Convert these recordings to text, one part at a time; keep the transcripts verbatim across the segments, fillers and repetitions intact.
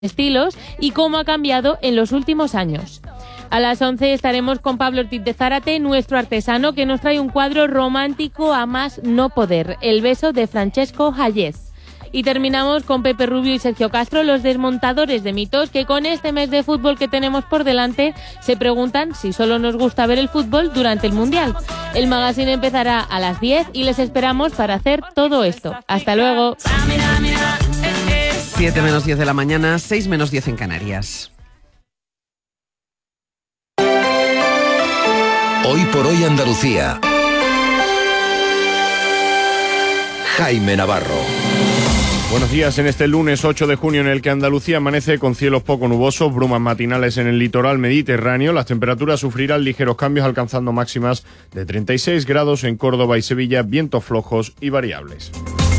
estilos y cómo ha cambiado en los últimos años. A las once estaremos con Pablo Ortiz de Zárate, nuestro artesano, que nos trae un cuadro romántico a más no poder, El beso de Francesco Hayez. Y terminamos con Pepe Rubio y Sergio Castro, los desmontadores de mitos, que con este mes de fútbol que tenemos por delante se preguntan si solo nos gusta ver el fútbol durante el Mundial. El magazine empezará a las diez y les esperamos para hacer todo esto. ¡Hasta luego! siete menos diez de la mañana, seis menos diez en Canarias. Hoy por hoy Andalucía. Jaime Navarro. Buenos días en este lunes ocho de junio en el que Andalucía amanece con cielos poco nubosos, brumas matinales en el litoral mediterráneo. Las temperaturas sufrirán ligeros cambios alcanzando máximas de treinta y seis grados en Córdoba y Sevilla, vientos flojos y variables.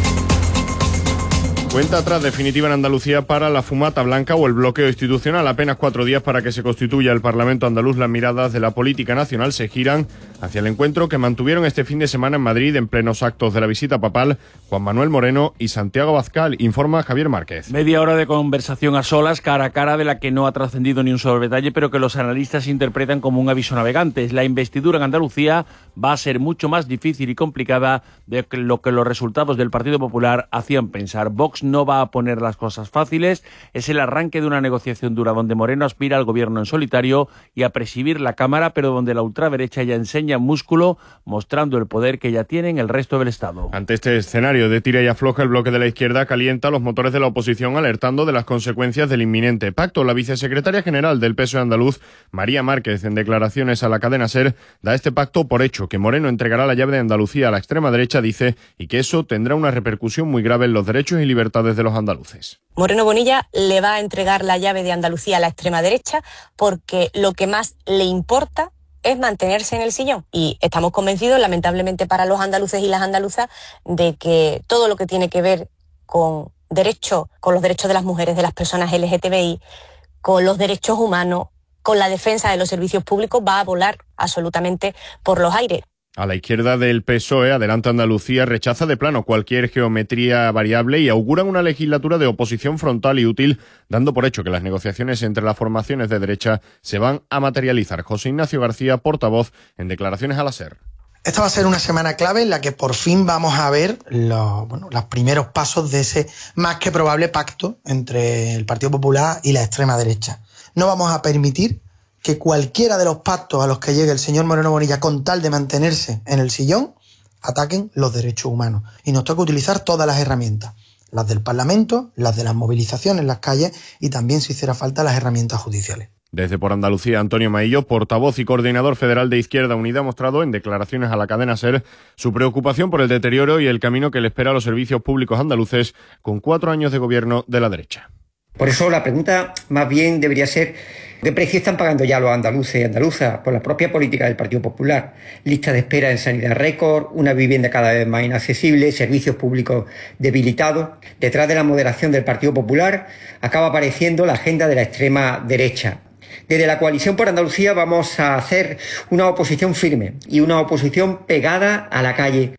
Cuenta atrás definitiva en Andalucía para la fumata blanca o el bloqueo institucional. Apenas cuatro días para que se constituya el Parlamento andaluz. Las miradas de la política nacional se giran hacia el encuentro que mantuvieron este fin de semana en Madrid en plenos actos de la visita papal Juan Manuel Moreno y Santiago Abascal, informa Javier Márquez. Media hora de conversación a solas, cara a cara, de la que no ha trascendido ni un solo detalle, pero que los analistas interpretan como un aviso a navegantes. La investidura en Andalucía va a ser mucho más difícil y complicada de lo que los resultados del Partido Popular hacían pensar. Vox no va a poner las cosas fáciles, es el arranque de una negociación dura donde Moreno aspira al gobierno en solitario y a presidir la Cámara, pero donde la ultraderecha ya enseña músculo, mostrando el poder que ya tiene en el resto del Estado. Ante este escenario de tira y afloja, el bloque de la izquierda calienta los motores de la oposición, alertando de las consecuencias del inminente pacto. La vicesecretaria general del P S O E andaluz, María Márquez, en declaraciones a la cadena SER, da este pacto por hecho, que Moreno entregará la llave de Andalucía a la extrema derecha, dice, y que eso tendrá una repercusión muy grave en los derechos y libertades de los andaluces. Moreno Bonilla le va a entregar la llave de Andalucía a la extrema derecha porque lo que más le importa es mantenerse en el sillón. Y estamos convencidos, lamentablemente para los andaluces y las andaluzas, de que todo lo que tiene que ver con derechos, con los derechos de las mujeres, de las personas L G T B I, con los derechos humanos, con la defensa de los servicios públicos, va a volar absolutamente por los aires. A la izquierda del P S O E, Adelante Andalucía rechaza de plano cualquier geometría variable y auguran una legislatura de oposición frontal y útil, dando por hecho que las negociaciones entre las formaciones de derecha se van a materializar. José Ignacio García, portavoz, en declaraciones a la SER. Esta va a ser una semana clave en la que por fin vamos a ver los, bueno, los primeros pasos de ese más que probable pacto entre el Partido Popular y la extrema derecha. No vamos a permitir que cualquiera de los pactos a los que llegue el señor Moreno Bonilla con tal de mantenerse en el sillón ataquen los derechos humanos. Y nos toca utilizar todas las herramientas, las del Parlamento, las de las movilizaciones en las calles y también, si hiciera falta, las herramientas judiciales. Desde Por Andalucía, Antonio Maillo, portavoz y coordinador federal de Izquierda Unida, ha mostrado en declaraciones a la cadena SER su preocupación por el deterioro y el camino que le espera a los servicios públicos andaluces con cuatro años de gobierno de la derecha. Por eso la pregunta más bien debería ser: ¿qué precio están pagando ya los andaluces y andaluzas por la propia política del Partido Popular? Lista de espera en sanidad récord, una vivienda cada vez más inaccesible, servicios públicos debilitados. Detrás de la moderación del Partido Popular acaba apareciendo la agenda de la extrema derecha. Desde la Coalición por Andalucía vamos a hacer una oposición firme y una oposición pegada a la calle.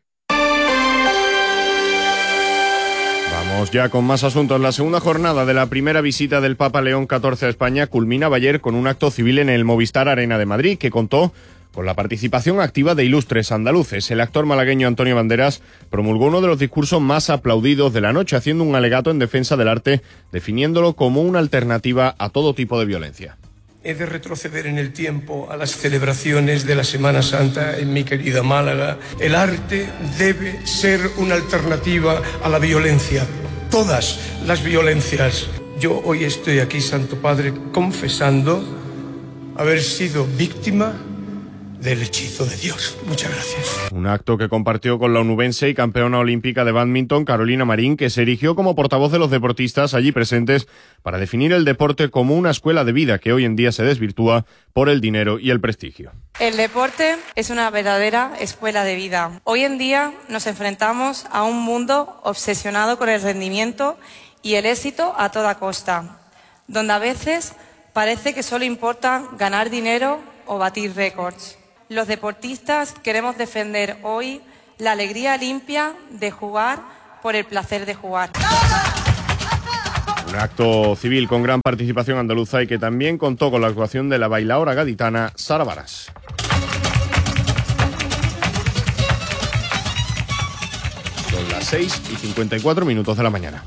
Vamos ya con más asuntos. La segunda jornada de la primera visita del Papa León catorce a España culminaba ayer con un acto civil en el Movistar Arena de Madrid que contó con la participación activa de ilustres andaluces. El actor malagueño Antonio Banderas promulgó uno de los discursos más aplaudidos de la noche, haciendo un alegato en defensa del arte, definiéndolo como una alternativa a todo tipo de violencia. He de retroceder en el tiempo a las celebraciones de la Semana Santa en mi querida Málaga. El arte debe ser una alternativa a la violencia, todas las violencias. Yo hoy estoy aquí, Santo Padre, confesando haber sido víctima del hechizo de Dios. Muchas gracias. Un acto que compartió con la onubense y campeona olímpica de bádminton Carolina Marín, que se erigió como portavoz de los deportistas allí presentes para definir el deporte como una escuela de vida que hoy en día se desvirtúa por el dinero y el prestigio. El deporte es una verdadera escuela de vida. Hoy en día nos enfrentamos a un mundo obsesionado con el rendimiento y el éxito a toda costa, donde a veces parece que solo importa ganar dinero o batir récords. Los deportistas queremos defender hoy la alegría limpia de jugar por el placer de jugar. Un acto civil con gran participación andaluza y que también contó con la actuación de la bailaora gaditana Sara Varas. Son las seis y cincuenta y cuatro minutos de la mañana.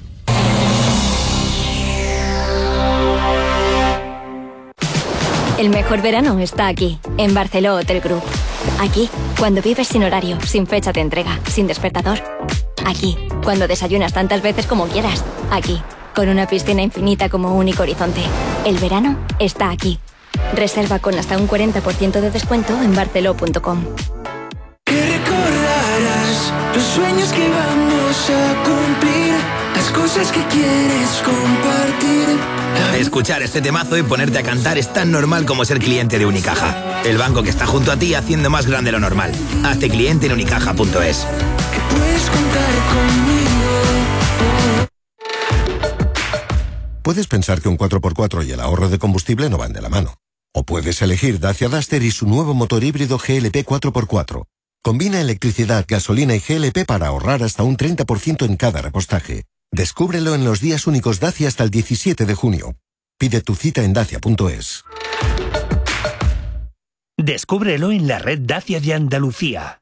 El mejor verano está aquí, en Barceló Hotel Group. Aquí, cuando vives sin horario, sin fecha de entrega, sin despertador. Aquí, cuando desayunas tantas veces como quieras. Aquí, con una piscina infinita como único horizonte. El verano está aquí. Reserva con hasta un cuarenta por ciento de descuento en barceló punto com. Que recordarás los sueños que vamos a cumplir, las cosas que quieres compartir. Escuchar este temazo y ponerte a cantar es tan normal como ser cliente de Unicaja. El banco que está junto a ti haciendo más grande lo normal. Hazte cliente en unicaja punto es. Que puedes contar conmigo. Puedes pensar que un cuatro por cuatro y el ahorro de combustible no van de la mano. O puedes elegir Dacia Duster y su nuevo motor híbrido G L P cuatro por cuatro. Combina electricidad, gasolina y G L P para ahorrar hasta un treinta por ciento en cada repostaje. Descúbrelo en los días únicos Dacia hasta el diecisiete de junio. Pide tu cita en dacia punto es. Descúbrelo en la red Dacia de Andalucía.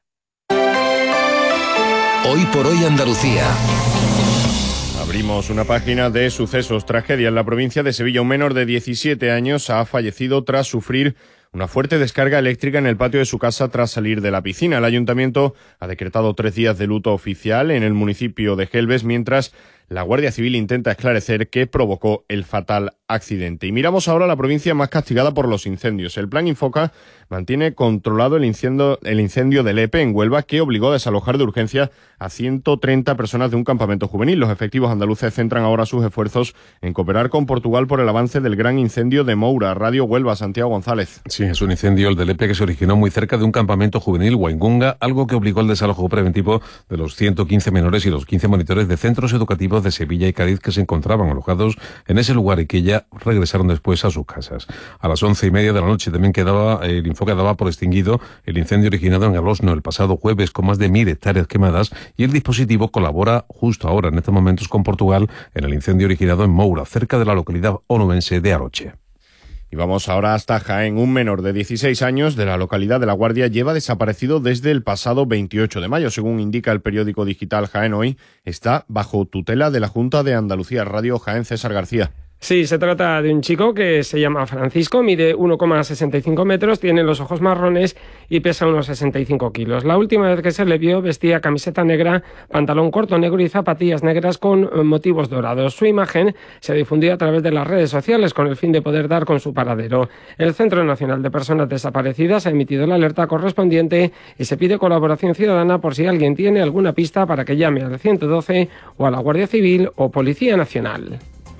Hoy por hoy Andalucía. Abrimos una página de sucesos. Tragedia en la provincia de Sevilla. Un menor de diecisiete años ha fallecido tras sufrir una fuerte descarga eléctrica en el patio de su casa tras salir de la piscina. El ayuntamiento ha decretado tres días de luto oficial en el municipio de Gelbes, mientras la Guardia Civil intenta esclarecer qué provocó el fatal accidente. Y miramos ahora la provincia más castigada por los incendios. El Plan Infoca mantiene controlado el incendio, el incendio de Lepe en Huelva, que obligó a desalojar de urgencia a ciento treinta personas de un campamento juvenil. Los efectivos andaluces centran ahora sus esfuerzos en cooperar con Portugal por el avance del gran incendio de Moura. Radio Huelva, Santiago González. Sí, es un incendio, el de Lepe, que se originó muy cerca de un campamento juvenil, Waingunga, algo que obligó al desalojo preventivo de los ciento quince menores y los quince monitores de centros educativos de Sevilla y Cádiz que se encontraban alojados en ese lugar y que ya regresaron después a sus casas. A las once y media de la noche también quedaba, el Infoca daba por extinguido el incendio originado en Ablosno el pasado jueves con más de mil hectáreas quemadas, y el dispositivo colabora justo ahora, en estos momentos, con Portugal en el incendio originado en Moura, cerca de la localidad onubense de Aroche. Y vamos ahora hasta Jaén. Un menor de dieciséis años de la localidad de La Guardia lleva desaparecido desde el pasado veintiocho de mayo. Según indica el periódico digital Jaén Hoy, está bajo tutela de la Junta de Andalucía. Radio Jaén, César García. Sí, se trata de un chico que se llama Francisco, mide uno coma sesenta y cinco metros, tiene los ojos marrones y pesa unos sesenta y cinco kilos. La última vez que se le vio vestía camiseta negra, pantalón corto negro y zapatillas negras con motivos dorados. Su imagen se difundió a través de las redes sociales con el fin de poder dar con su paradero. El Centro Nacional de Personas Desaparecidas ha emitido la alerta correspondiente y se pide colaboración ciudadana por si alguien tiene alguna pista para que llame al ciento doce o a la Guardia Civil o Policía Nacional.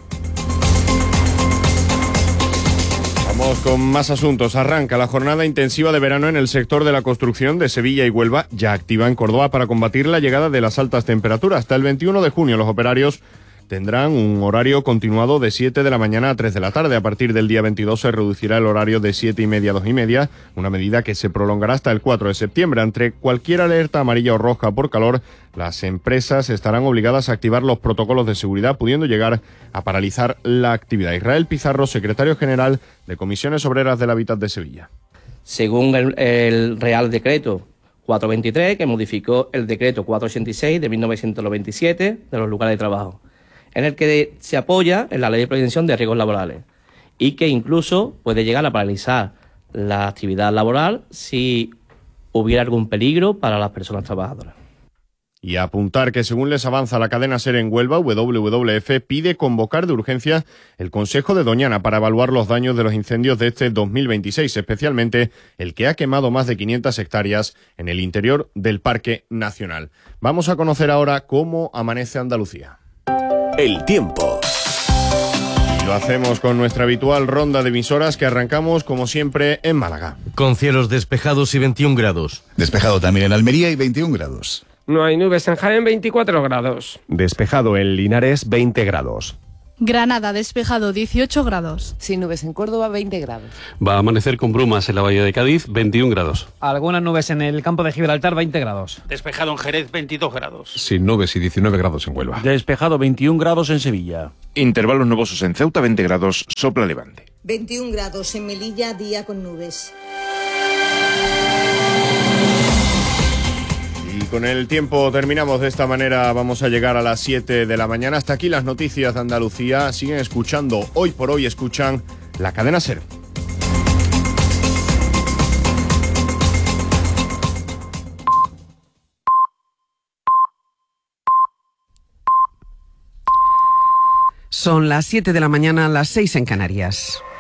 Vamos con más asuntos. Arranca la jornada intensiva de verano en el sector de la construcción de Sevilla y Huelva, ya activa en Córdoba para combatir la llegada de las altas temperaturas. Hasta el veintiuno de junio los operarios tendrán un horario continuado de siete de la mañana a tres de la tarde. A partir del día veintidós se reducirá el horario de siete y media a dos y media, una medida que se prolongará hasta el cuatro de septiembre. Ante cualquier alerta amarilla o roja por calor, las empresas estarán obligadas a activar los protocolos de seguridad, pudiendo llegar a paralizar la actividad. Israel Pizarro, secretario general de Comisiones Obreras del Hábitat de Sevilla. Según el, el Real Decreto cuatrocientos veintitrés, que modificó el Decreto cuatrocientos ochenta y seis de mil novecientos noventa y siete de los lugares de trabajo, en el que se apoya en la Ley de Prevención de Riesgos Laborales y que incluso puede llegar a paralizar la actividad laboral si hubiera algún peligro para las personas trabajadoras. Y apuntar que según les avanza la cadena SER en Huelva, W W F pide convocar de urgencia el Consejo de Doñana para evaluar los daños de los incendios de este dos mil veintiséis, especialmente el que ha quemado más de quinientas hectáreas en el interior del Parque Nacional. Vamos a conocer ahora cómo amanece Andalucía. El tiempo. Y lo hacemos con nuestra habitual ronda de emisoras que arrancamos, como siempre, en Málaga. Con cielos despejados y veintiún grados. Despejado también en Almería y veintiún grados. No hay nubes en Jaén, veinticuatro grados. Despejado en Linares, veinte grados. Granada despejado dieciocho grados. Sin nubes en Córdoba veinte grados. Va a amanecer con brumas en la bahía de Cádiz veintiún grados. Algunas nubes en el campo de Gibraltar veinte grados. Despejado en Jerez veintidós grados. Sin nubes y diecinueve grados en Huelva. Despejado veintiún grados en Sevilla. Intervalos nubosos en Ceuta veinte grados, sopla levante. veintiún grados en Melilla, día con nubes. Y con el tiempo terminamos de esta manera, vamos a llegar a las siete de la mañana. Hasta aquí las noticias de Andalucía. Siguen escuchando, hoy por hoy escuchan la cadena SER. Son las siete de la mañana, las seis en Canarias.